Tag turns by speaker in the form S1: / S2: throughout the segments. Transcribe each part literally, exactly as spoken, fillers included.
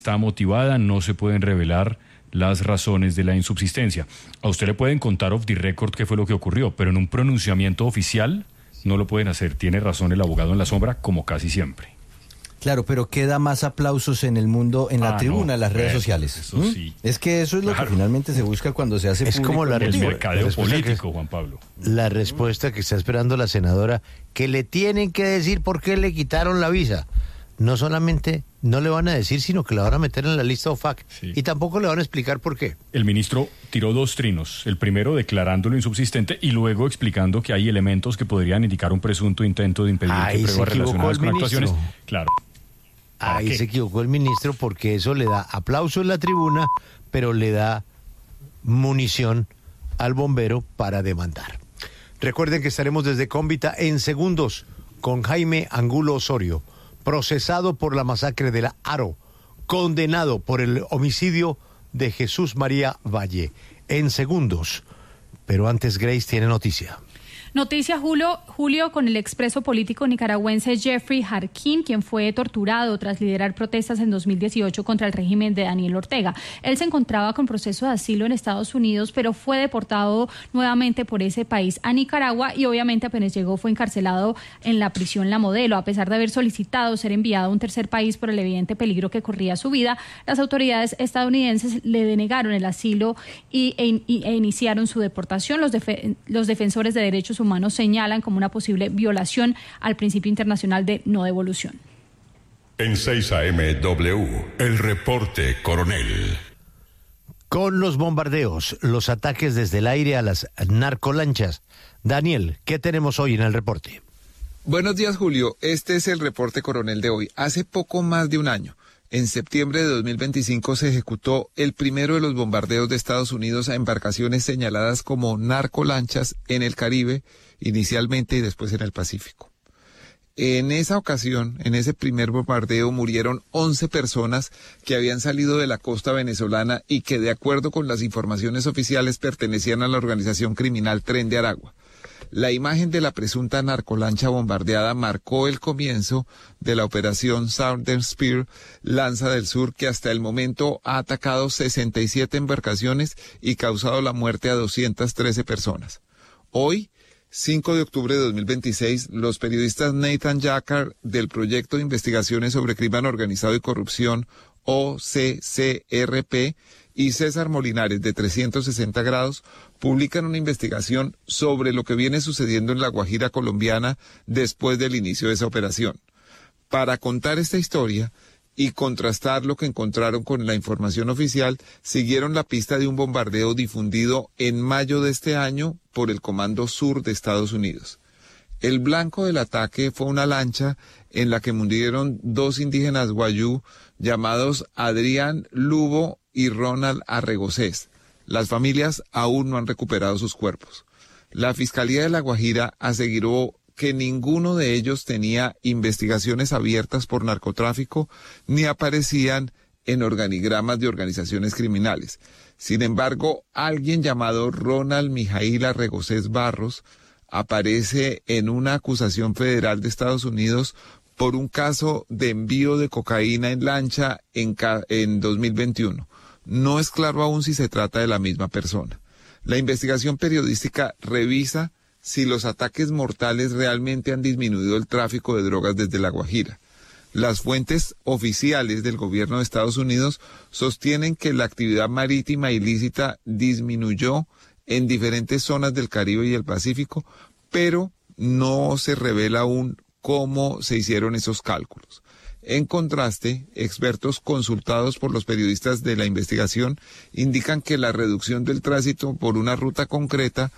S1: está motivada, no se pueden revelar las razones de la insubsistencia. A usted le pueden contar off the record qué fue lo que ocurrió, pero en un pronunciamiento oficial no lo pueden hacer. Tiene razón el abogado en la sombra, como casi siempre.
S2: Claro, pero queda más aplausos en el mundo, en la
S1: ah,
S2: tribuna,
S1: no,
S2: en las redes
S1: eso,
S2: sociales.
S1: Eso
S2: ¿Mm?
S1: sí.
S2: Es que eso es lo
S1: claro.
S2: que finalmente se busca cuando se hace
S3: es
S2: público.
S3: como la
S1: El
S3: respu-
S1: mercadeo
S3: la
S1: político,
S3: que,
S1: Juan Pablo.
S3: La respuesta que está esperando la senadora, que le tienen que decir por qué le quitaron la visa. No solamente no le van a decir, sino que la van a meter en la lista O F A C. Sí. Y tampoco le van a explicar por qué.
S1: El ministro tiró dos trinos. El primero declarándolo insubsistente y luego explicando que hay elementos que podrían indicar un presunto intento de impedir
S3: Ahí
S1: que
S3: se
S1: pruebas
S3: equivocó
S1: relacionadas
S3: el
S1: con
S3: ministro.
S1: actuaciones. Claro.
S3: Ahí
S1: ¿Qué?
S3: se equivocó el ministro porque eso le da aplauso en la tribuna, pero le da munición al bombero para demandar. Recuerden que estaremos desde Cómbita en segundos con Jaime Angulo Osorio, procesado por la masacre de la Aro, condenado por el homicidio de Jesús María Valle. En segundos. Pero antes Grace tiene noticia.
S4: Noticia, Julio, Julio, con el expreso político nicaragüense Jeffrey Jarquín, quien fue torturado tras liderar protestas en dos mil dieciocho contra el régimen de Daniel Ortega. Él se encontraba con proceso de asilo en Estados Unidos, pero fue deportado nuevamente por ese país a Nicaragua y obviamente apenas llegó fue encarcelado en la prisión La Modelo. A pesar de haber solicitado ser enviado a un tercer país por el evidente peligro que corría su vida, las autoridades estadounidenses le denegaron el asilo y, e, y, e iniciaron su deportación. Los, defe, los defensores de derechos humanos señalan como una posible violación al principio internacional de no devolución.
S5: En seis A M W, el reporte coronel.
S3: Con los bombardeos, los ataques desde el aire a las narcolanchas. Daniel, ¿qué tenemos hoy en el reporte?
S6: Buenos días, Julio. Este es el reporte coronel de hoy. Hace poco más de un año, en septiembre de dos mil veinticinco, se ejecutó el primero de los bombardeos de Estados Unidos a embarcaciones señaladas como narcolanchas en el Caribe, inicialmente y después en el Pacífico. En esa ocasión, en ese primer bombardeo, murieron once personas que habían salido de la costa venezolana y que, de acuerdo con las informaciones oficiales, pertenecían a la organización criminal Tren de Aragua. La imagen de la presunta narcolancha bombardeada marcó el comienzo de la operación Southern Spear, Lanza del Sur, que hasta el momento ha atacado sesenta y siete embarcaciones y causado la muerte a doscientas trece personas. Hoy, cinco de octubre de dos mil veintiséis, los periodistas Nathan Jacquard del Proyecto de Investigaciones sobre Crimen Organizado y Corrupción, O C C R P, y César Molinares de trescientos sesenta grados publican una investigación sobre lo que viene sucediendo en la Guajira colombiana después del inicio de esa operación. Para contar esta historia y contrastar lo que encontraron con la información oficial, siguieron la pista de un bombardeo difundido en mayo de este año por el Comando Sur de Estados Unidos. El blanco del ataque fue una lancha en la que murieron dos indígenas guayú llamados Adrián Lubo y Ronald Arregocés. Las familias aún no han recuperado sus cuerpos. La Fiscalía de La Guajira aseguró que ninguno de ellos tenía investigaciones abiertas por narcotráfico ni aparecían en organigramas de organizaciones criminales. Sin embargo, alguien llamado Ronald Mijail Arregocés Barros aparece en una acusación federal de Estados Unidos por un caso de envío de cocaína en lancha en, en dos mil veintiuno. No es claro aún si se trata de la misma persona. La investigación periodística revisa si los ataques mortales realmente han disminuido el tráfico de drogas desde La Guajira. Las fuentes oficiales del gobierno de Estados Unidos sostienen que la actividad marítima ilícita disminuyó en diferentes zonas del Caribe y el Pacífico, pero no se revela aún cómo se hicieron esos cálculos. En contraste, expertos consultados por los periodistas de la investigación indican que la reducción del tránsito por una ruta concreta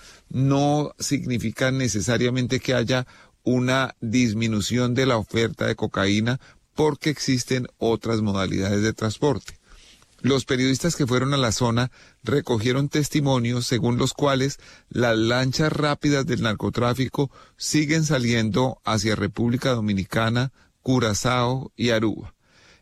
S6: no significa necesariamente que haya una disminución de la oferta de cocaína porque existen otras modalidades de transporte. Los periodistas que fueron a la zona recogieron testimonios según los cuales las lanchas rápidas del narcotráfico siguen saliendo hacia República Dominicana, Curazao y Aruba.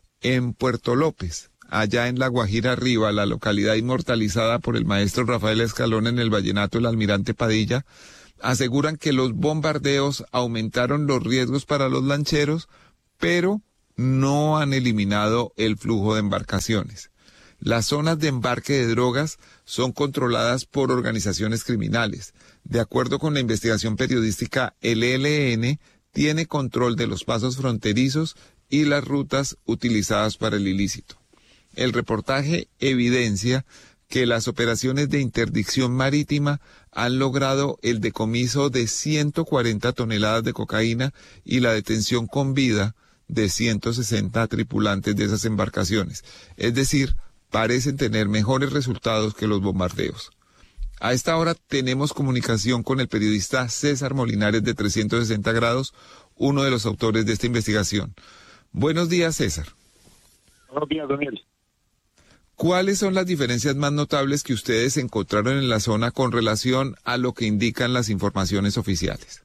S6: En Puerto López, allá en La Guajira Arriba, la localidad inmortalizada por el maestro Rafael Escalón en el vallenato El Almirante Padilla, aseguran que los bombardeos aumentaron los riesgos para los lancheros, pero no han eliminado el flujo de embarcaciones. Las zonas de embarque de drogas son controladas por organizaciones criminales. De acuerdo con la investigación periodística, el E L N tiene control de los pasos fronterizos y las rutas utilizadas para el ilícito. El reportaje evidencia que las operaciones de interdicción marítima han logrado el decomiso de ciento cuarenta toneladas de cocaína y la detención con vida de ciento sesenta tripulantes de esas embarcaciones. Es decir, parecen tener mejores resultados que los bombardeos. A esta hora tenemos comunicación con el periodista César Molinares de trescientos sesenta grados, uno de los autores de esta investigación. Buenos días, César.
S7: Buenos días, Daniel.
S6: ¿Cuáles son las diferencias más notables que ustedes encontraron en la zona con relación a lo que indican las informaciones oficiales?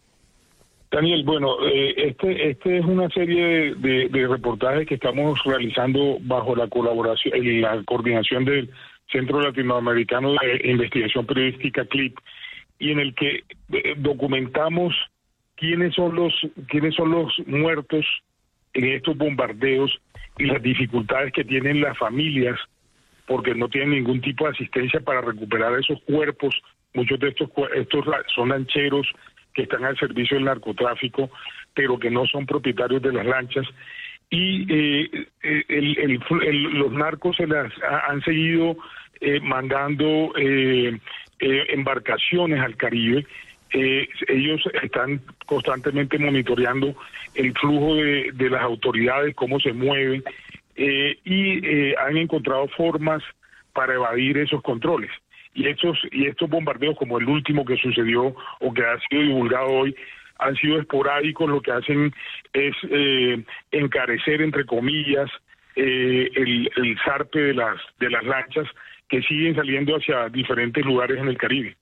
S7: Daniel, bueno, eh, este este es una serie de, de, de reportajes que estamos realizando bajo la colaboración, la coordinación del Centro Latinoamericano de Investigación Periodística, C L I P, y en el que eh, documentamos quiénes son los quiénes son los muertos en estos bombardeos y las dificultades que tienen las familias, porque no tienen ningún tipo de asistencia para recuperar esos cuerpos. Muchos de estos estos son lancheros que están al servicio del narcotráfico, pero que no son propietarios de las lanchas. Y eh, el, el, el, los narcos se las han seguido eh, mandando eh, eh, embarcaciones al Caribe. Eh, ellos están constantemente monitoreando el flujo de, de las autoridades, cómo se mueven, eh, y eh, han encontrado formas para evadir esos controles. Y estos, y estos bombardeos, como el último que sucedió o que ha sido divulgado hoy, han sido esporádicos. Lo que hacen es eh, encarecer, entre comillas, eh, el, el zarpe de las, de las lanchas que siguen saliendo hacia diferentes lugares en el Caribe.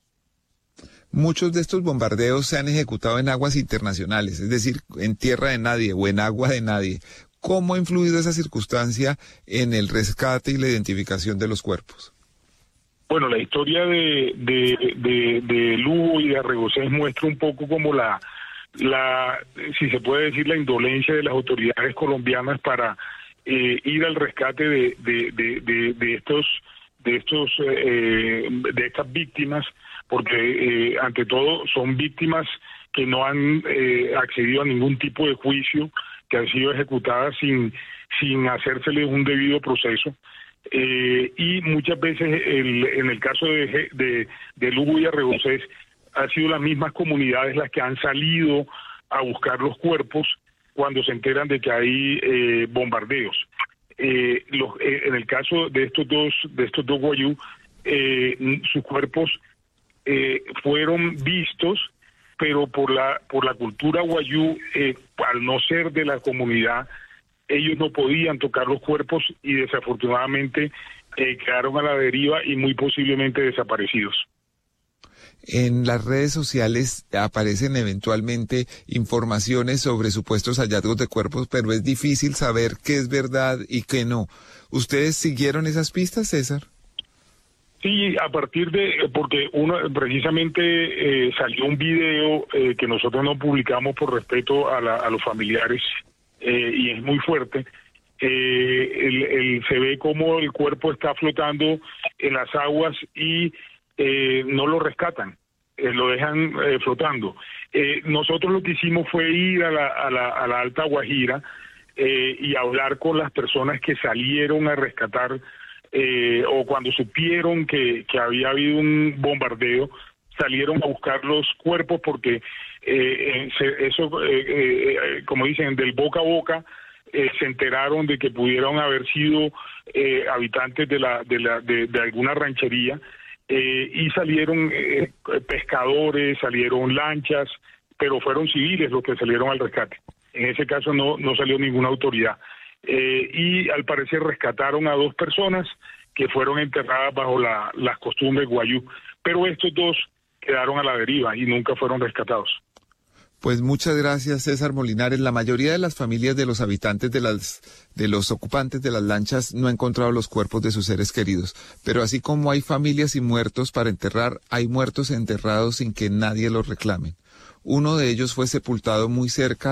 S6: Muchos de estos bombardeos se han ejecutado en aguas internacionales, es decir, en tierra de nadie o en agua de nadie. ¿Cómo ha influido esa circunstancia en el rescate y la identificación de los cuerpos?
S7: Bueno, la historia de, de, de, de Lugo y de Arregocés muestra un poco como la, la, si se puede decir, la indolencia de las autoridades colombianas para eh, ir al rescate de, de, de, de, de estos, de estos, eh, de estas víctimas, porque eh, ante todo son víctimas que no han eh, accedido a ningún tipo de juicio, que han sido ejecutadas sin, sin hacérseles un debido proceso. Eh, y muchas veces el, en el caso de, de, de Lugo y Arregocés han sido las mismas comunidades las que han salido a buscar los cuerpos cuando se enteran de que hay eh, bombardeos. Eh, los, eh, en el caso de estos dos de estos dos guayú, eh, sus cuerpos eh, fueron vistos, pero por la por la cultura guayú, eh, al no ser de la comunidad, ellos no podían tocar los cuerpos y desafortunadamente eh, quedaron a la deriva y muy posiblemente desaparecidos.
S6: En las redes sociales aparecen eventualmente informaciones sobre supuestos hallazgos de cuerpos, pero es difícil saber qué es verdad y qué no. ¿Ustedes siguieron esas pistas, César?
S7: Sí, a partir de, porque uno precisamente eh, salió un video eh, que nosotros no publicamos por respeto a, la, a los familiares, eh, y es muy fuerte. Eh, el, el, se ve como el cuerpo está flotando en las aguas y eh, no lo rescatan, eh, lo dejan eh, flotando. Eh, nosotros lo que hicimos fue ir a la, a la, a la Alta Guajira eh, y hablar con las personas que salieron a rescatar, eh, o cuando supieron que, que había habido un bombardeo, salieron a buscar los cuerpos porque eh, se, eso, eh, eh, como dicen, del boca a boca, eh, se enteraron de que pudieron haber sido eh, habitantes de, la, de, la, de, de alguna ranchería, eh, y salieron eh, pescadores, salieron lanchas, pero fueron civiles los que salieron al rescate. En ese caso no, no salió ninguna autoridad. Eh, y al parecer rescataron a dos personas que fueron enterradas bajo la, las costumbres guayú, pero estos dos quedaron a la deriva y nunca fueron rescatados.
S6: Pues muchas gracias, César Molinares. La mayoría de las familias de los habitantes de las de los ocupantes de las lanchas no ha encontrado los cuerpos de sus seres queridos, pero así como hay familias y muertos para enterrar, hay muertos enterrados sin que nadie los reclame. Uno de ellos fue sepultado muy cerca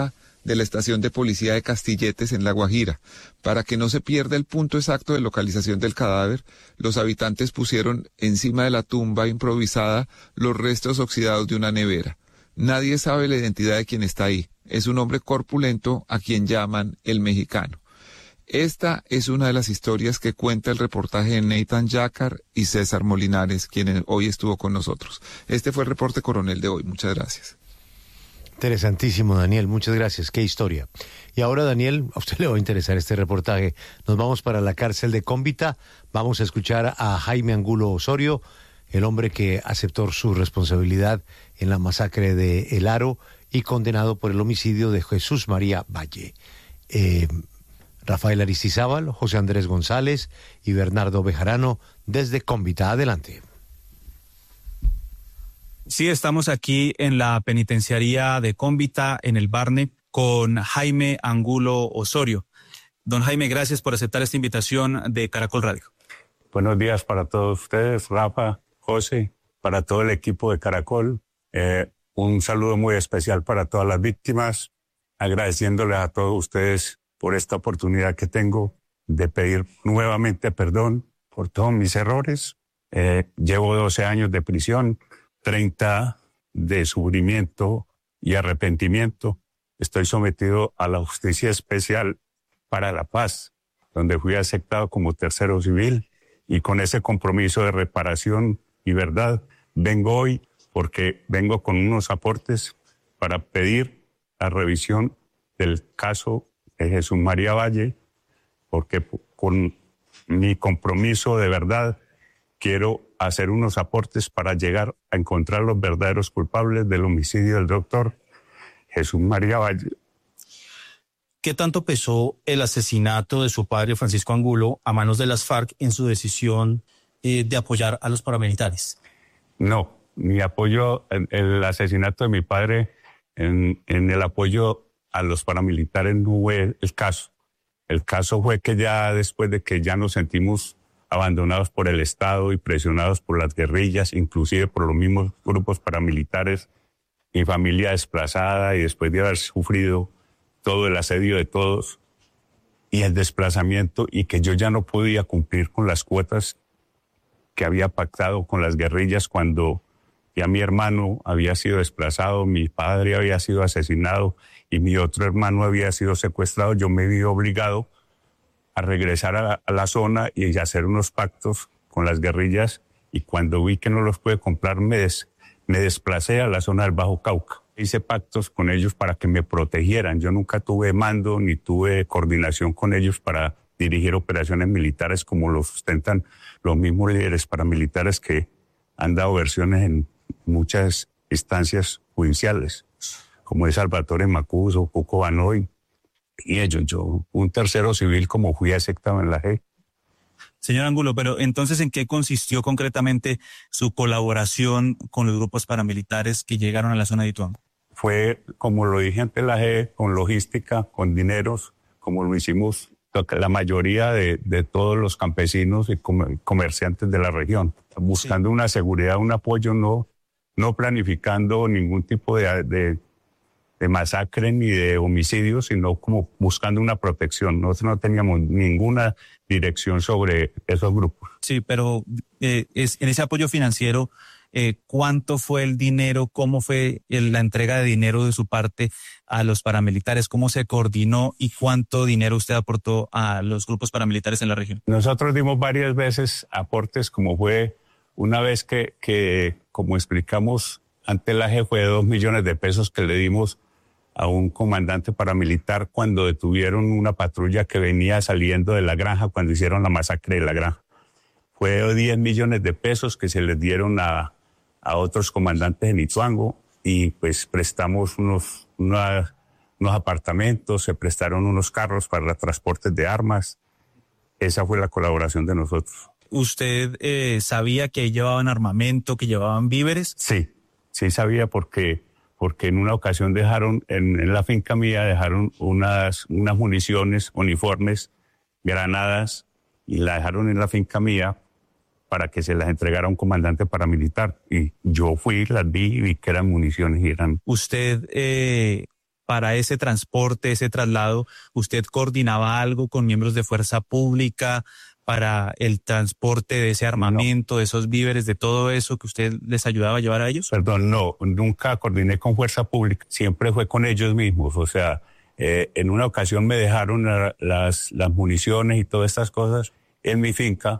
S6: de la estación de policía de Castilletes en La Guajira. Para que no se pierda el punto exacto de localización del cadáver, los habitantes pusieron encima de la tumba improvisada los restos oxidados de una nevera. Nadie sabe la identidad de quien está ahí. Es un hombre corpulento a quien llaman el mexicano. Esta es una de las historias que cuenta el reportaje de Nathan Yacar y César Molinares, quien hoy estuvo con nosotros. Este fue el reporte coronel de hoy. Muchas gracias.
S3: Interesantísimo, Daniel. Muchas gracias. Qué historia. Y ahora, Daniel, a usted le va a interesar este reportaje. Nos vamos para la cárcel de Cómbita. Vamos a escuchar a Jaime Angulo Osorio, el hombre que aceptó su responsabilidad en la masacre de El Aro y condenado por el homicidio de Jesús María Valle. Eh... Rafael Aristizábal, José Andrés González y Bernardo Bejarano desde Cómbita. Adelante.
S8: Sí, estamos aquí en la penitenciaría de Cómbita, en el Barne, con Jaime Angulo Osorio. Don Jaime, gracias por aceptar esta invitación de Caracol Radio.
S9: Buenos días para todos ustedes, Rafa, José, para todo el equipo de Caracol. Eh, un saludo muy especial para todas las víctimas, agradeciéndoles a todos ustedes por esta oportunidad que tengo de pedir nuevamente perdón por todos mis errores. Eh, llevo doce años de prisión, treinta de sufrimiento y arrepentimiento. Estoy sometido a la Justicia Especial para la Paz, donde fui aceptado como tercero civil, y con ese compromiso de reparación y verdad vengo hoy porque vengo con unos aportes para pedir la revisión del caso de Jesús María Valle, porque con mi compromiso de verdad quiero hacer unos aportes para llegar a encontrar los verdaderos culpables del homicidio del doctor Jesús María Valle.
S8: ¿Qué tanto pesó el asesinato de su padre Francisco Angulo a manos de las FARC en su decisión eh, de apoyar a los paramilitares?
S9: No, mi apoyo, en el asesinato de mi padre, en, en el apoyo a los paramilitares no fue el caso. El caso fue que ya después de que ya nos sentimos abandonados por el Estado y presionados por las guerrillas, inclusive por los mismos grupos paramilitares, mi familia desplazada, y después de haber sufrido todo el asedio de todos y el desplazamiento, y que yo ya no podía cumplir con las cuotas que había pactado con las guerrillas cuando ya mi hermano había sido desplazado, mi padre había sido asesinado y mi otro hermano había sido secuestrado, yo me vi obligado a regresar a la, a la zona y a hacer unos pactos con las guerrillas, y cuando vi que no los pude comprar me, des, me desplacé a la zona del Bajo Cauca. Hice pactos con ellos para que me protegieran. Yo nunca tuve mando ni tuve coordinación con ellos para dirigir operaciones militares como lo sustentan los mismos líderes paramilitares que han dado versiones en muchas instancias judiciales, como es Salvatore Macuso, Cuco Banoy y ellos. Yo, un tercero civil, como fui aceptado en la G.
S8: Señor Angulo, pero entonces, ¿en qué consistió concretamente su colaboración con los grupos paramilitares que llegaron a la zona de Ituango?
S9: Fue, como lo dije ante la G, con logística, con dineros, como lo hicimos la mayoría de, de todos los campesinos y comerciantes de la región, buscando sí. una seguridad, un apoyo, no, no planificando ningún tipo de, de, de masacre ni de homicidio, sino como buscando una protección. Nosotros no teníamos ninguna dirección sobre esos grupos.
S8: Sí, pero eh, es, en ese apoyo financiero, eh, ¿cuánto fue el dinero? ¿Cómo fue el, la entrega de dinero de su parte a los paramilitares? ¿Cómo se coordinó y cuánto dinero usted aportó a los grupos paramilitares en la región?
S9: Nosotros dimos varias veces aportes, como fue una vez que, que como explicamos ante la G, fue dos millones de pesos que le dimos a un comandante paramilitar cuando detuvieron una patrulla que venía saliendo de la granja cuando hicieron la masacre de la granja. Fue diez millones de pesos que se les dieron a, a otros comandantes en Ituango, y pues prestamos unos, unos, unos apartamentos, se prestaron unos carros para transportes de armas. Esa fue la colaboración de nosotros.
S8: ¿Usted eh, sabía que llevaban armamento, que llevaban víveres?
S9: Sí, sí sabía porque, porque en una ocasión dejaron, en, en la finca mía, dejaron unas, unas municiones, uniformes, granadas, y la dejaron en la finca mía para que se las entregara a un comandante paramilitar. Y yo fui, las vi y vi que eran municiones y eran...
S8: ¿Usted eh, para ese transporte, ese traslado, ¿usted coordinaba algo con miembros de fuerza pública para el transporte de ese armamento, no. de esos víveres, de todo eso que usted les ayudaba a llevar a ellos?
S9: Perdón, no, nunca coordiné con fuerza pública, siempre fue con ellos mismos. O sea, eh, en una ocasión me dejaron la, las, las municiones y todas estas cosas en mi finca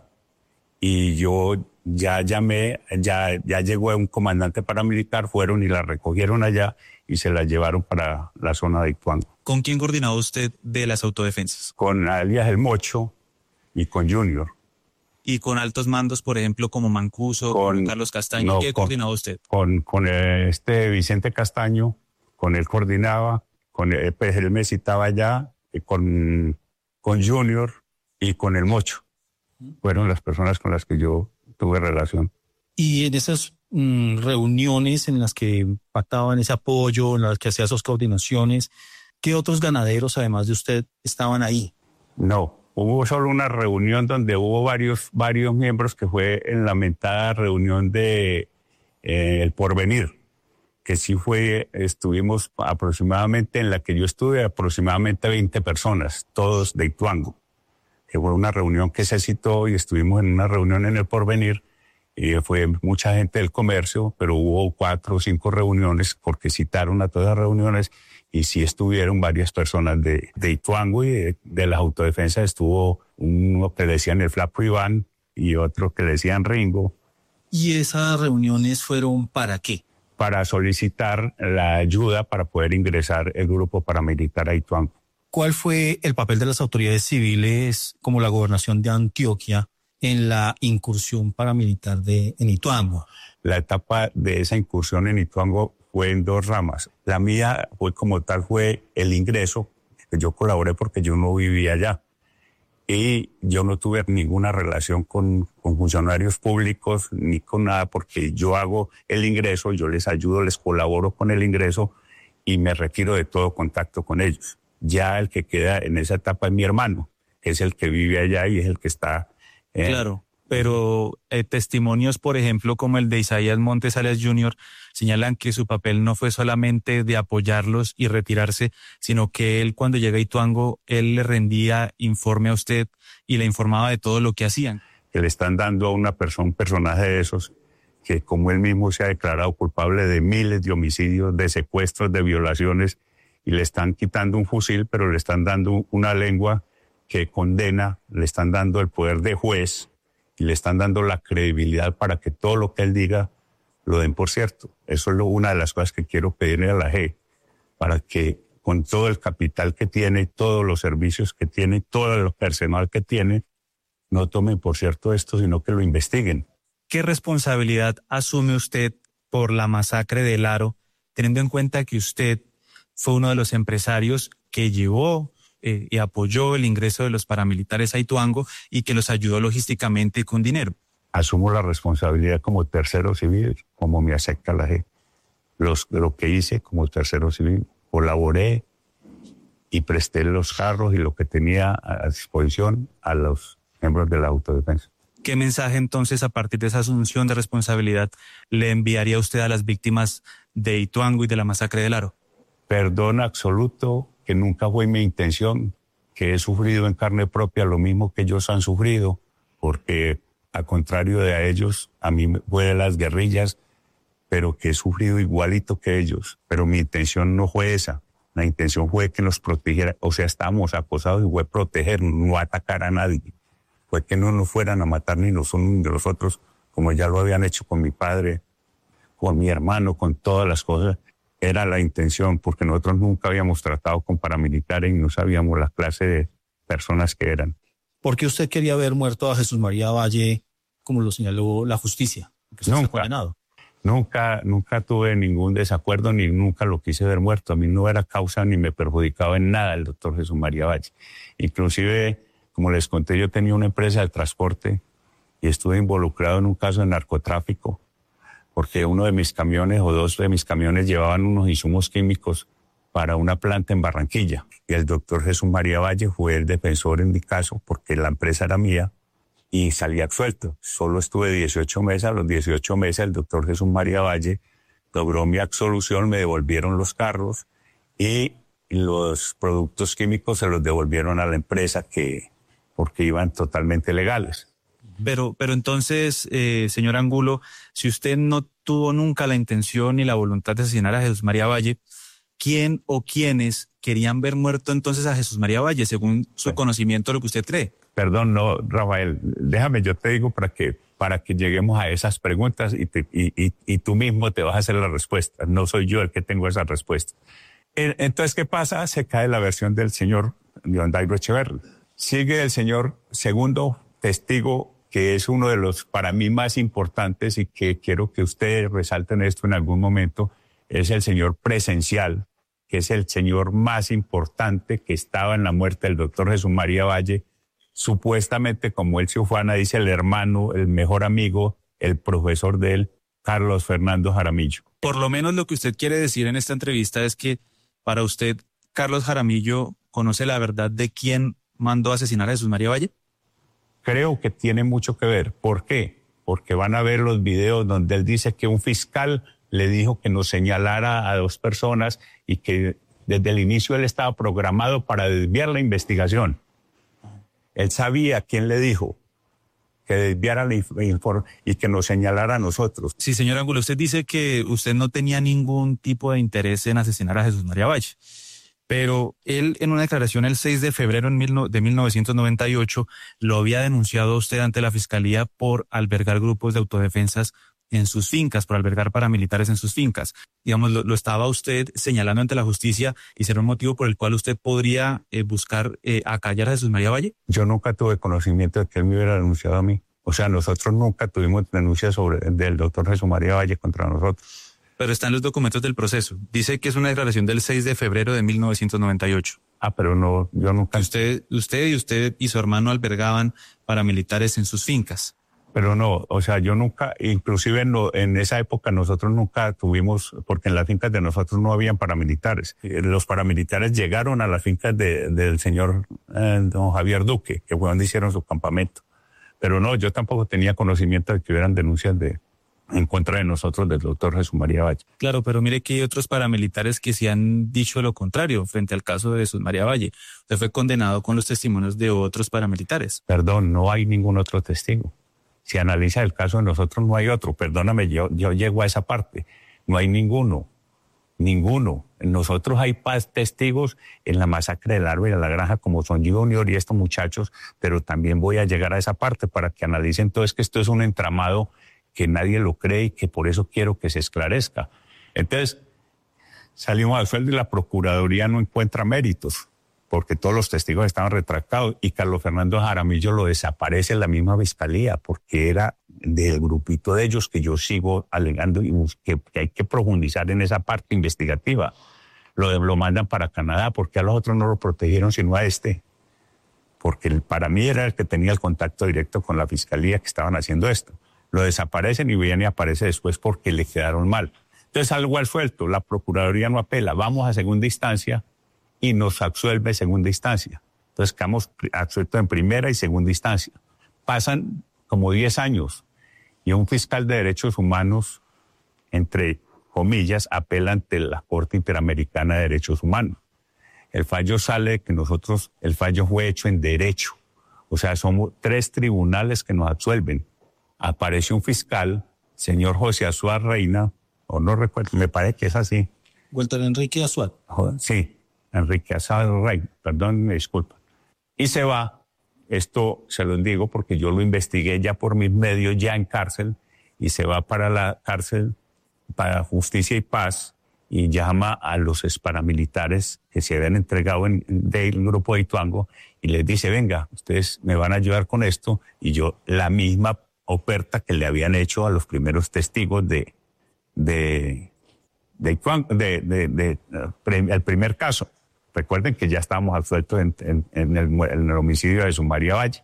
S9: y yo ya llamé, ya, ya llegó un comandante paramilitar, fueron y la recogieron allá y se la llevaron para la zona de Ituango.
S8: ¿Con quién coordinaba usted de las autodefensas?
S9: Con alias El Mocho y con Junior.
S8: ¿Y con altos mandos, por ejemplo, como Mancuso, con, con Carlos Castaño? No, ¿qué
S9: con,
S8: coordinaba usted?
S9: Con, con este Vicente Castaño, con él coordinaba, con él, pues él me citaba allá, con, con Junior y con El Mocho. Fueron las personas con las que yo tuve relación.
S10: Y en esas mm, reuniones en las que pactaban ese apoyo, en las que hacía esas coordinaciones, ¿qué otros ganaderos, además de usted, estaban ahí?
S9: No. Hubo solo una reunión donde hubo varios, varios miembros, que fue en la mentada reunión de eh, El Porvenir, que sí fue, estuvimos aproximadamente, en la que yo estuve, aproximadamente veinte personas, todos de Ituango. Que fue una reunión que se citó y estuvimos en una reunión en El Porvenir y fue mucha gente del comercio, pero hubo cuatro o cinco reuniones porque citaron a todas las reuniones. Y sí estuvieron varias personas de, de Ituango y de, de las autodefensas. Estuvo uno que le decían el Flaco Iván y otro que le decían Ringo.
S10: ¿Y esas reuniones fueron para qué?
S9: Para solicitar la ayuda para poder ingresar el grupo paramilitar a Ituango.
S10: ¿Cuál fue el papel de las autoridades civiles como la gobernación de Antioquia en la incursión paramilitar de, en Ituango?
S9: La etapa de esa incursión en Ituango fue en dos ramas. La mía fue como tal, fue el ingreso. Yo colaboré porque yo no vivía allá. Y yo no tuve ninguna relación con, con funcionarios públicos ni con nada, porque yo hago el ingreso, yo les ayudo, les colaboro con el ingreso y me retiro de todo contacto con ellos. Ya el que queda en esa etapa es mi hermano, que es el que vive allá y es el que está...
S8: Eh, claro. Pero eh, testimonios, por ejemplo, como el de Isaías Montes alias Junior, señalan que su papel no fue solamente de apoyarlos y retirarse, sino que él, cuando llega a Ituango, él le rendía informe a usted y le informaba de todo lo que hacían.
S9: Que le están dando a una persona, un personaje de esos, que como él mismo se ha declarado culpable de miles de homicidios, de secuestros, de violaciones, y le están quitando un fusil, pero le están dando una lengua que condena, le están dando el poder de juez, y le están dando la credibilidad para que todo lo que él diga lo den por cierto. Eso es lo, una de las cosas que quiero pedirle a la J E, para que con todo el capital que tiene, todos los servicios que tiene, todo el personal que tiene, no tomen por cierto esto, sino que lo investiguen.
S8: ¿Qué responsabilidad asume usted por la masacre del Aro, teniendo en cuenta que usted fue uno de los empresarios que llevó Eh, y apoyó el ingreso de los paramilitares a Ituango y que los ayudó logísticamente con dinero?
S9: Asumo la responsabilidad como tercero civil, como me acepta la J E. Los, lo que hice como tercero civil, colaboré y presté los carros y lo que tenía a disposición a los miembros de la autodefensa.
S8: ¿Qué mensaje entonces, a partir de esa asunción de responsabilidad, le enviaría usted a las víctimas de Ituango y de la masacre del Aro?
S9: Perdón absoluto, que nunca fue mi intención, que he sufrido en carne propia lo mismo que ellos han sufrido, porque a contrario de a ellos, a mí fue de las guerrillas, pero que he sufrido igualito que ellos. Pero mi intención no fue esa, la intención fue que nos protegiera, o sea, estábamos acosados y fue protegernos, no atacar a nadie. Fue que no nos fueran a matar ni los unos ni los otros, como ya lo habían hecho con mi padre, con mi hermano, con todas las cosas. Era la intención, porque nosotros nunca habíamos tratado con paramilitares y no sabíamos la clase de personas que eran.
S10: ¿Por qué usted quería ver muerto a Jesús María Valle, como lo señaló la justicia?
S9: Nunca, nunca, nunca tuve ningún desacuerdo, ni nunca lo quise ver muerto. A mí no era causa ni me perjudicaba en nada el doctor Jesús María Valle. Inclusive, como les conté, yo tenía una empresa de transporte y estuve involucrado en un caso de narcotráfico, porque uno de mis camiones o dos de mis camiones llevaban unos insumos químicos para una planta en Barranquilla. Y el doctor Jesús María Valle fue el defensor en mi caso, porque la empresa era mía y salí absuelto. Solo estuve dieciocho meses. A los dieciocho meses el doctor Jesús María Valle logró mi absolución, me devolvieron los carros y y los productos químicos se los devolvieron a la empresa que porque iban totalmente legales.
S8: Pero, pero entonces, eh, señor Angulo, si usted no tuvo nunca la intención ni la voluntad de asesinar a Jesús María Valle, ¿quién o quiénes querían ver muerto entonces a Jesús María Valle, según su conocimiento de lo que usted cree?
S9: Perdón, no, Rafael, déjame, yo te digo para que, para que lleguemos a esas preguntas y, te, y, y, y tú mismo te vas a hacer la respuesta. No soy yo el que tengo esa respuesta. Entonces, ¿qué pasa? Se cae la versión del señor John Dairo Echeverri. Sigue el señor segundo testigo, que es uno de los para mí más importantes y que quiero que ustedes resalten esto en algún momento, es el señor Presencial, que es el señor más importante que estaba en la muerte del doctor Jesús María Valle, supuestamente, como él se ufana, dice el hermano, el mejor amigo, el profesor de él, Carlos Fernando Jaramillo.
S8: Por lo menos lo que usted quiere decir en esta entrevista es que para usted, Carlos Jaramillo, ¿conoce la verdad de quién mandó a asesinar a Jesús María Valle?
S9: Creo que tiene mucho que ver. ¿Por qué? Porque van a ver los videos donde él dice que un fiscal le dijo que nos señalara a dos personas y que desde el inicio él estaba programado para desviar la investigación. Él sabía quién le dijo que desviara la información y que nos señalara a nosotros.
S8: Sí, señor Angulo, usted dice que usted no tenía ningún tipo de interés en asesinar a Jesús María Valle. Pero él, en una declaración el seis de febrero de mil novecientos noventa y ocho, lo había denunciado a usted ante la Fiscalía por albergar grupos de autodefensas en sus fincas, por albergar paramilitares en sus fincas. Digamos, lo, lo estaba usted señalando ante la justicia y será un motivo por el cual usted podría eh, buscar eh, acallar a Jesús María Valle.
S9: Yo nunca tuve conocimiento de que él me hubiera denunciado a mí. O sea, nosotros nunca tuvimos denuncias sobre, del doctor Jesús María Valle contra nosotros.
S8: Pero está en los documentos del proceso. Dice que es una declaración del seis de febrero de mil novecientos noventa y ocho.
S9: Ah, pero no, yo nunca...
S8: Usted, usted y usted y su hermano albergaban paramilitares en sus fincas.
S9: Pero no, o sea, yo nunca, inclusive en, lo, en esa época nosotros nunca tuvimos, porque en las fincas de nosotros no habían paramilitares. Los paramilitares llegaron a las fincas de, del señor eh, don Javier Duque, que fue donde hicieron su campamento. Pero no, yo tampoco tenía conocimiento de que hubieran denuncias de... en contra de nosotros del doctor Jesús María Valle.
S8: Claro, pero mire que hay otros paramilitares que se han dicho lo contrario frente al caso de Jesús María Valle. Usted fue condenado con los testimonios de otros paramilitares.
S9: Perdón, no hay ningún otro testigo. Si analiza el caso de nosotros, no hay otro. Perdóname, yo, yo llego a esa parte. No hay ninguno. Ninguno. En nosotros hay testigos en la masacre del árbol y de la granja, como son Junior y estos muchachos, pero también voy a llegar a esa parte para que analicen todo. Es que esto es un entramado que nadie lo cree y que por eso quiero que se esclarezca. Entonces, salimos al sueldo y la Procuraduría no encuentra méritos, porque todos los testigos estaban retractados y Carlos Fernando Jaramillo lo desaparece en la misma fiscalía, porque era del grupito de ellos que yo sigo alegando y que, que hay que profundizar en esa parte investigativa. Lo, lo mandan para Canadá, porque a los otros no lo protegieron sino a este, porque el, para mí era el que tenía el contacto directo con la fiscalía que estaban haciendo esto. Lo desaparecen y viene y aparece después porque le quedaron mal. Entonces algo al suelto, la Procuraduría no apela, vamos a segunda instancia y nos absuelve segunda instancia. Entonces quedamos absueltos en primera y segunda instancia. Pasan como diez años y un fiscal de derechos humanos, entre comillas, apela ante la Corte Interamericana de Derechos Humanos. El fallo sale que nosotros, el fallo fue hecho en derecho. O sea, somos tres tribunales que nos absuelven. Aparece un fiscal, señor José Azuad Reina, o no recuerdo, me parece que es así.
S10: Walter Enrique Azuad.
S9: Sí, Enrique Azuad Reina, perdón, me disculpa. Y se va, esto se lo digo porque yo lo investigué ya por mis medios, ya en cárcel, y se va para la cárcel, para Justicia y Paz, y llama a los paramilitares que se habían entregado en, del grupo de Ituango, y les dice, venga, ustedes me van a ayudar con esto, y yo la misma oferta que le habían hecho a los primeros testigos de de de, de, de, de, de el primer caso. Recuerden que ya estábamos absueltos en, en, en, el, en el homicidio de Jesús María Valle.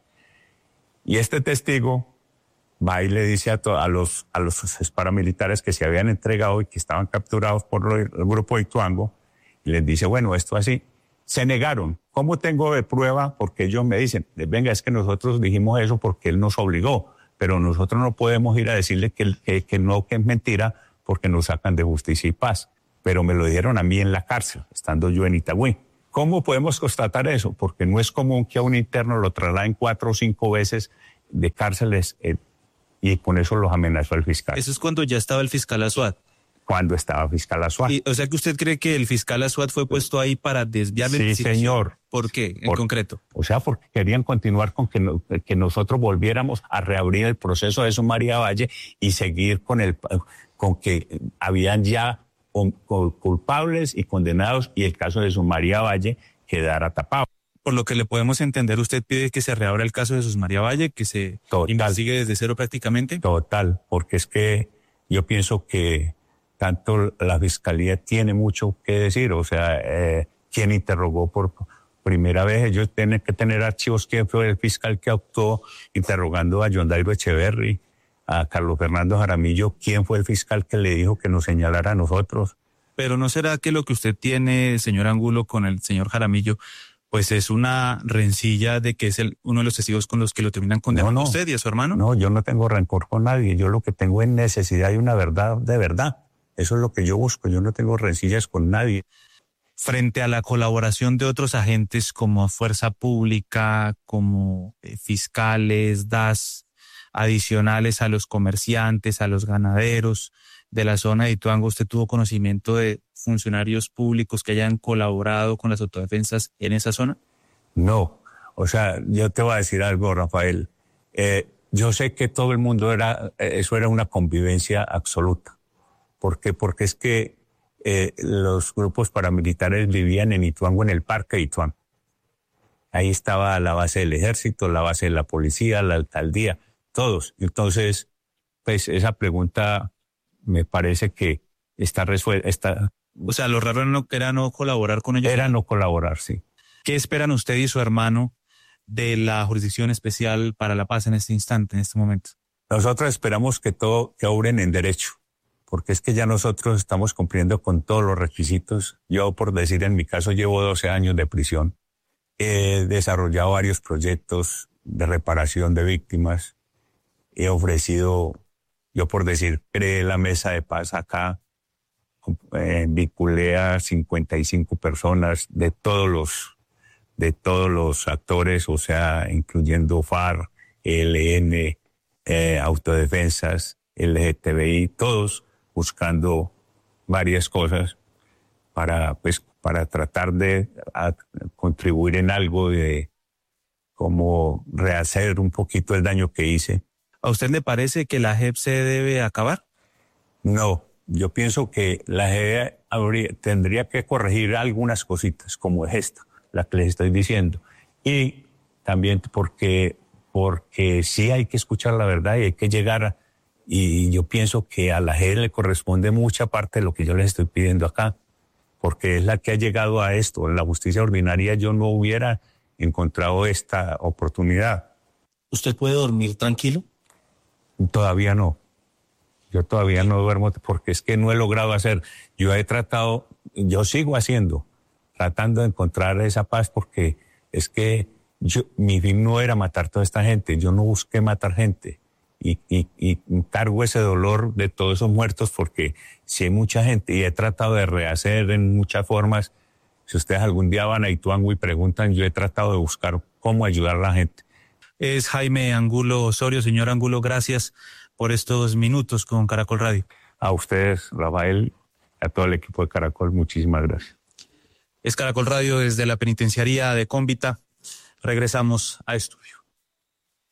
S9: Y este testigo va y le dice a, to, a los a los paramilitares que se habían entregado y que estaban capturados por el grupo de Ituango, y les dice, bueno, esto así. Se negaron. ¿Cómo tengo de prueba? Porque ellos me dicen, venga, es que nosotros dijimos eso porque él nos obligó. Pero nosotros no podemos ir a decirle que, que, que no, que es mentira, porque nos sacan de Justicia y Paz. pero me lo dieron a mí en la cárcel, estando yo en Itagüí. ¿Cómo podemos constatar eso? Porque no es común que a un interno lo trasladen cuatro o cinco veces de cárceles eh, y con eso los amenazó el fiscal.
S8: Eso es cuando ya estaba el fiscal Azuat.
S9: Cuando estaba fiscal Azuat.
S8: Y, o sea que usted cree que el fiscal Azuat fue puesto ahí para desviar la
S9: Sí,
S8: investigación.
S9: señor.
S8: ¿Por qué, en
S9: Por,
S8: concreto?
S9: O sea, porque querían continuar con que, no, que nosotros volviéramos a reabrir el proceso de Jesús María Valle y seguir con, el, con que habían ya con, con culpables y condenados y el caso de Jesús María Valle quedara tapado.
S8: Por lo que le podemos entender, usted pide que se reabra el caso de Jesús María Valle, que se
S9: Total.
S8: investigue desde cero prácticamente.
S9: Total, porque es que yo pienso que tanto la fiscalía tiene mucho que decir, o sea, eh, quien interrogó por primera vez, ellos tienen que tener archivos, quién fue el fiscal que actuó interrogando a John Dairo Echeverry, a Carlos Fernando Jaramillo, quién fue el fiscal que le dijo que nos señalara a nosotros.
S8: Pero ¿no será que lo que usted tiene, señor Angulo, con el señor Jaramillo, pues es una rencilla de que es el, uno de los testigos con los que lo terminan condenando
S9: no, no.
S8: a usted y a su hermano?
S9: No, yo no tengo rencor con nadie, yo lo que tengo es necesidad de una verdad de verdad. Eso es lo que yo busco, yo no tengo rencillas con nadie.
S8: Frente a la colaboración de otros agentes como Fuerza Pública, como eh, fiscales, D A S, adicionales a los comerciantes, a los ganaderos de la zona de Ituango, ¿usted tuvo conocimiento de funcionarios públicos que hayan colaborado con las autodefensas en esa zona?
S9: No, o sea, yo te voy a decir algo, Rafael. Eh, yo sé que todo el mundo era, eso era una convivencia absoluta. ¿Por qué? Porque es que eh, los grupos paramilitares vivían en Ituango, en el parque de Ituango. Ahí estaba la base del ejército, la base de la policía, la alcaldía, todos. Entonces, pues esa pregunta me parece que está resuelta. Está,
S8: o sea, lo raro era no, era no colaborar con ellos.
S9: Era no colaborar, sí.
S8: ¿Qué esperan usted y su hermano de la Jurisdicción Especial para la Paz en este instante, en este momento?
S9: Nosotros esperamos que todo, que obren en derecho. Porque es que ya nosotros estamos cumpliendo con todos los requisitos. Yo, por decir, en mi caso, llevo doce años de prisión. He desarrollado varios proyectos de reparación de víctimas. He ofrecido, yo por decir, creé la mesa de paz acá. Eh, vinculé a cincuenta y cinco personas de todos los, de todos los actores, o sea, incluyendo FARC, E L N, eh, autodefensas, L G T B I, todos buscando varias cosas para, pues, para tratar de a, contribuir en algo de como rehacer un poquito el daño que hice.
S8: ¿A usted le parece que la J E P se debe acabar?
S9: No, yo pienso que la J E P habría, tendría que corregir algunas cositas, como es esta, la que les estoy diciendo. Y también porque, porque sí hay que escuchar la verdad y hay que llegar a... Y yo pienso que a la J E P le corresponde mucha parte de lo que yo les estoy pidiendo acá, porque es la que ha llegado a esto. En la justicia ordinaria yo no hubiera encontrado esta oportunidad.
S10: ¿Usted puede dormir tranquilo?
S9: Todavía no. Yo todavía no duermo porque es que no he logrado hacer. Yo he tratado, yo sigo haciendo, tratando de encontrar esa paz porque es que yo, mi fin no era matar a toda esta gente. Yo no busqué matar gente. Y, y, y cargo ese dolor de todos esos muertos porque si hay mucha gente y he tratado de rehacer en muchas formas. Si ustedes algún día van a Ituango y preguntan, yo he tratado de buscar cómo ayudar a la gente.
S8: Es Jaime Angulo Osorio. Señor Angulo, gracias por estos minutos con Caracol Radio.
S9: A ustedes, Rafael, a todo el equipo de Caracol, muchísimas gracias.
S8: Es Caracol Radio desde la penitenciaría de Cómbita. Regresamos a estudio.